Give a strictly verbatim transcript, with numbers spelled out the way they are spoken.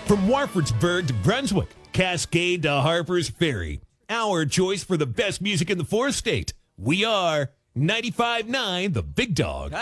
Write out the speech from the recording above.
From Warfordsburg to Brunswick, Cascade to Harper's Ferry, our choice for the best music in the fourth state. We are ninety-five point nine The Big Dog.